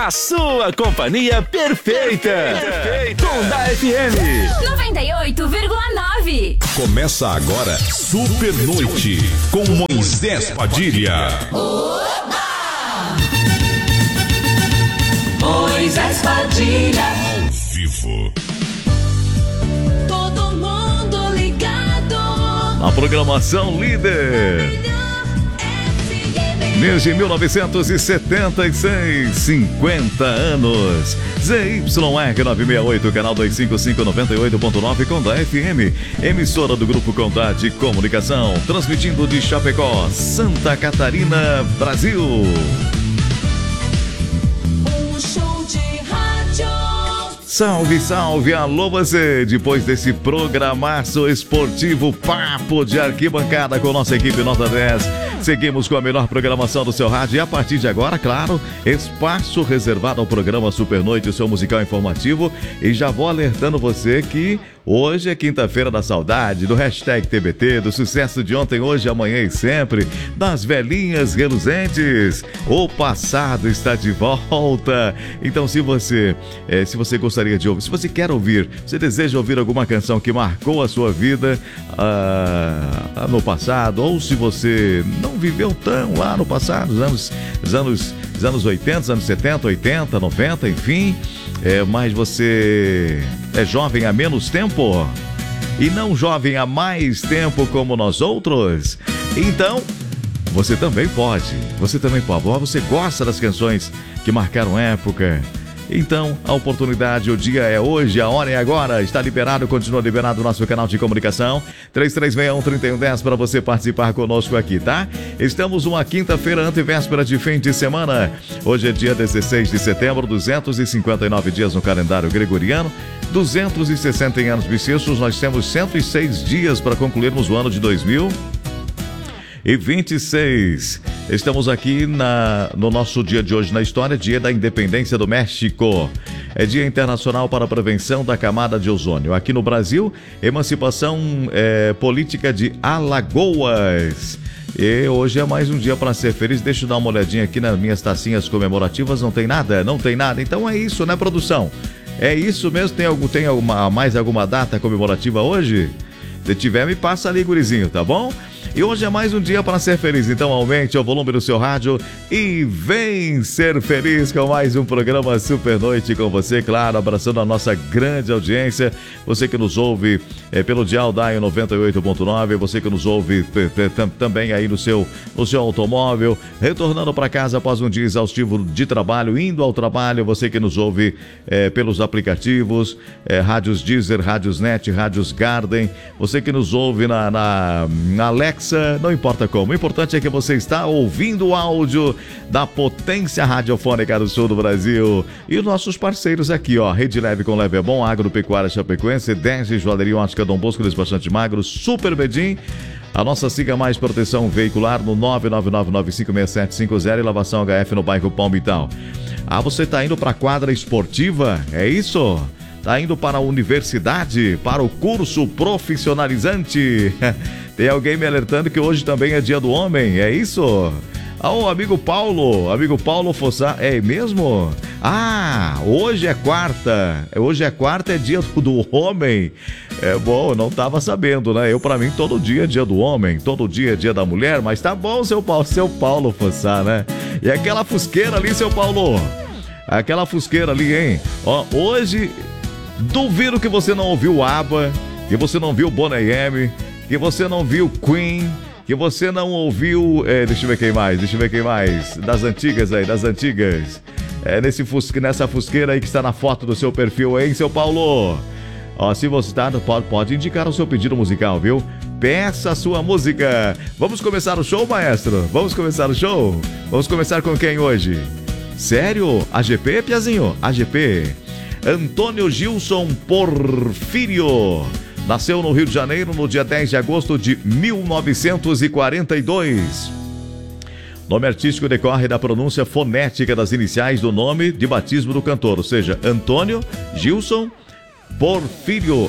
A sua companhia perfeita. Condá FM 98,9. Começa agora Super Noite com Moisés Padilha. Oba! Moisés Padilha. Ao vivo. Todo mundo ligado. A programação líder. Desde 1976, 50 anos. ZYR 968, canal 255 98.9 Condá FM. Emissora do Grupo Condá de Comunicação. Transmitindo de Chapecó, Santa Catarina, Brasil. Salve, salve, alô você! Depois desse programaço esportivo, papo de arquibancada com nossa equipe Nota 10, seguimos com a melhor programação do seu rádio e a partir de agora, claro, espaço reservado ao programa Super Noite, o seu musical informativo. E já vou alertando você que hoje é quinta-feira da saudade, do hashtag TBT, do sucesso de ontem, hoje, amanhã e sempre, das velhinhas reluzentes. O passado está de volta. Então, se você gostaria de ouvir, se você quer ouvir, você deseja ouvir alguma canção que marcou a sua vida no passado, ou se você não viveu tão lá no passado, os anos 80, anos 70, 80, 90, enfim, mas você é jovem há menos tempo e não jovem há mais tempo como nós outros, então você também pode. Você gosta das canções que marcaram época. Então, a oportunidade, o dia é hoje, a hora é agora. Está liberado, continua liberado o nosso canal de comunicação 3361-3110 para você participar conosco aqui, tá? Estamos uma quinta-feira, antevéspera de fim de semana. Hoje é dia 16 de setembro, 259 dias no calendário gregoriano, 260 em anos bissextos. Nós temos 106 dias para concluirmos o ano de 2026. Estamos aqui no nosso dia de hoje na história, dia da independência do México. É dia internacional para a prevenção da camada de ozônio. Aqui no Brasil, emancipação política de Alagoas. E hoje é mais um dia para ser feliz. Deixa eu dar uma olhadinha aqui nas minhas tacinhas comemorativas. Não tem nada? Não tem nada. Então é isso, né, produção? É isso mesmo? Tem mais alguma data comemorativa hoje? Se tiver, me passa ali, gurizinho, tá bom? E hoje é mais um dia para ser feliz, então aumente o volume do seu rádio e vem ser feliz com mais um programa Super Noite com você, claro, abraçando a nossa grande audiência, você que nos ouve pelo dial Dial 98.9, você que nos ouve também aí no seu automóvel, retornando para casa após um dia exaustivo de trabalho, indo ao trabalho, você que nos ouve pelos aplicativos, rádios Deezer, rádios Net, rádios Garden, você que nos ouve na Alexa, não importa como, o importante é que você está ouvindo o áudio da potência radiofônica do sul do Brasil. E os nossos parceiros aqui, ó, Rede Leve com Leve é Bom, Agropecuária Chapecoense, 10 Joalheria Ótica Dom Bosco, Despachante Magro, Super Bedim. A nossa Siga Mais Proteção Veicular no 999956750 e Lavação HF no bairro Palmital. Você está indo para a quadra esportiva? É isso? Tá indo para a universidade, para o curso profissionalizante? Tem alguém me alertando que hoje também é dia do homem, é isso? O amigo Paulo Fossá, é mesmo? Hoje é quarta, é dia do homem. É bom, eu não tava sabendo, né? Pra mim, todo dia é dia do homem, todo dia é dia da mulher, mas tá bom, seu Paulo Fossá, né? E aquela fusqueira ali, seu Paulo? Aquela fusqueira ali, hein? Hoje, duvido que você não ouviu ABBA, que você não viu Boney M, que você não viu Queen, que você não ouviu... deixa eu ver quem mais. Das antigas. Nessa fusqueira aí que está na foto do seu perfil, hein, seu Paulo? Se você está, pode indicar o seu pedido musical, viu? Peça a sua música. Vamos começar o show, maestro? Vamos começar o show? Vamos começar com quem hoje? Sério? AGP, Piazinho? AGP. Antônio Gilson Porfírio. Nasceu no Rio de Janeiro no dia 10 de agosto de 1942. Nome artístico decorre da pronúncia fonética das iniciais do nome de batismo do cantor, ou seja, Antônio Gilson Porfírio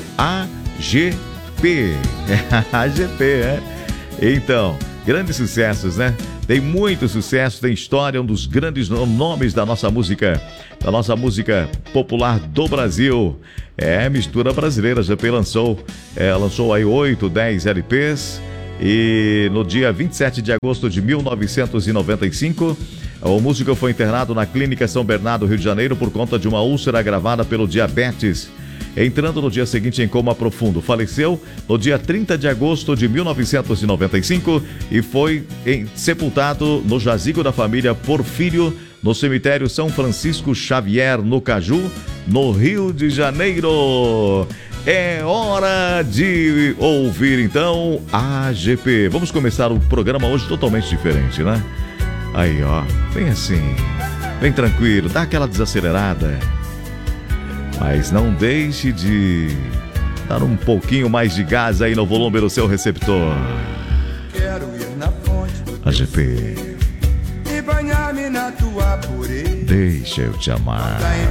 AGP. AGP, Então, grandes sucessos, né? Tem muito sucesso, tem história, um dos grandes nomes da nossa música popular do Brasil. Mistura brasileira. A GP lançou aí 8, 10 LPs. E no dia 27 de agosto de 1995, o músico foi internado na Clínica São Bernardo, Rio de Janeiro, por conta de uma úlcera agravada pelo diabetes, entrando no dia seguinte em coma profundo. Faleceu no dia 30 de agosto de 1995 e foi sepultado no jazigo da família Porfírio, no cemitério São Francisco Xavier, no Caju, no Rio de Janeiro. É hora de ouvir, então, AGP. Vamos começar o programa hoje totalmente diferente, né? Aí, ó, bem assim, bem tranquilo, dá aquela desacelerada. Mas não deixe de dar um pouquinho mais de gás aí no volume do seu receptor. Quero ir na fonte do AGP. e banhar-me na tua pureza. Deixa eu te amar. Tá em